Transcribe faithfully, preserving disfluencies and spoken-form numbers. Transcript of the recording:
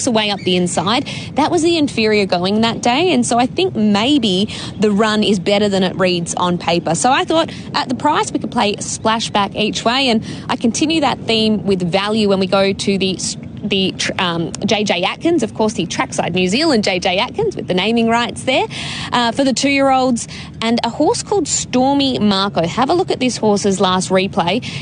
works her way up the inside. That was the inferior going that day, and so I think maybe the run is better than it reads on paper. So I thought at the price we could play Splashback each way, and I continue that theme with value when we go to the the um, J J Atkins, of course, the Trackside New Zealand J J Atkins with the naming rights there uh, for the two-year-olds, and a horse called Stormy Marco. Have a look at this horse's last replay.